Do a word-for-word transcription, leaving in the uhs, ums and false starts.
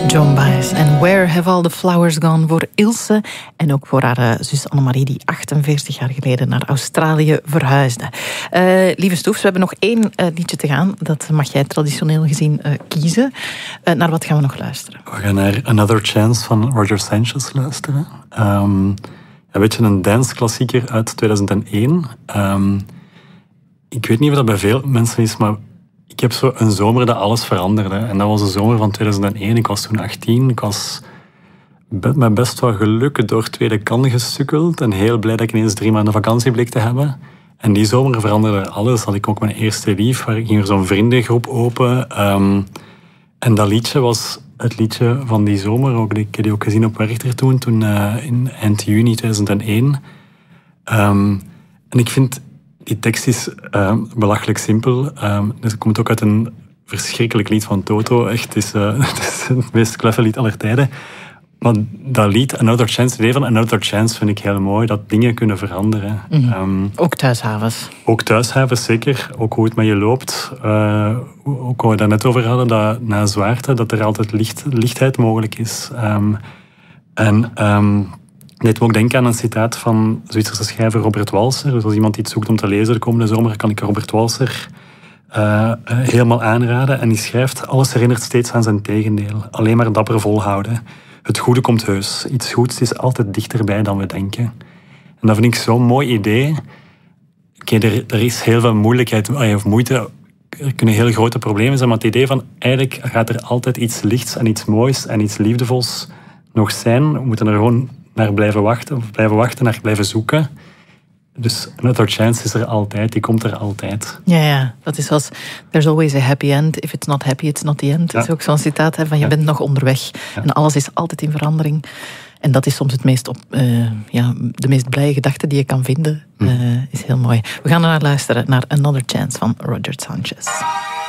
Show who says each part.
Speaker 1: Joan Baez en Where Have All the Flowers Gone voor Ilse en ook voor haar uh, zus Annemarie die achtenveertig jaar geleden naar Australië verhuisde. Uh, lieve Stoefs, we hebben nog één uh, liedje te gaan. Dat mag jij traditioneel gezien uh, kiezen. Uh, naar wat gaan we nog luisteren?
Speaker 2: We gaan naar Another Chance van Roger Sanchez luisteren. Um, een beetje een danceklassieker uit tweeduizend één. Um, ik weet niet of dat bij veel mensen is, maar ik heb zo een zomer dat alles veranderde. En dat was de zomer van tweeduizend één. Ik was toen achttien. Ik was met best wel geluk door tweede kan gesukkeld. En heel blij dat ik ineens drie maanden vakantie bleek te hebben. En die zomer veranderde alles. Had ik ook mijn eerste lief. Waar ging er zo'n vriendengroep open. Um, en dat liedje was het liedje van die zomer. Ook, ik heb die ook gezien op Werchter toen. Toen uh, in eind juni tweeduizend één. Um, en ik vind... Die tekst is uh, belachelijk simpel. Um, dus het komt ook uit een verschrikkelijk lied van Toto. Echt, het is, uh, het, is het meest kleffe lied aller tijden. Maar dat lied, Another Chance, het idee van Another Chance vind ik heel mooi. Dat dingen kunnen veranderen.
Speaker 1: Mm-hmm. Um, ook thuishavens.
Speaker 2: Ook thuishavens, zeker. Ook hoe het met je loopt. Uh, ook wat we daar net over hadden, dat na zwaarte, dat er altijd licht, lichtheid mogelijk is. Um, en... Um, Dit moet ook denken aan een citaat van Zwitserse schrijver Robert Walser. Dus als iemand iets zoekt om te lezen de komende zomer, kan ik Robert Walser uh, helemaal aanraden. En die schrijft, alles herinnert steeds aan zijn tegendeel. Alleen maar dapper volhouden. Het goede komt heus. Iets goeds is altijd dichterbij dan we denken. En dat vind ik zo'n mooi idee. Oké, er, er is heel veel moeilijkheid of moeite. Er kunnen heel grote problemen zijn, maar het idee van eigenlijk gaat er altijd iets lichts en iets moois en iets liefdevols nog zijn. We moeten er gewoon naar blijven wachten, of blijven wachten, naar blijven zoeken. Dus Another Chance is er altijd, die komt er altijd.
Speaker 1: Ja, ja, dat is zoals there's always a happy end. If it's not happy, it's not the end. Ja. Dat is ook zo'n citaat hè, van je ja. bent nog onderweg. Ja. En alles is altijd in verandering. En dat is soms het meest op, uh, ja, de meest blije gedachte die je kan vinden. Uh, is heel mooi. We gaan naar luisteren naar Another Chance van Roger Sanchez.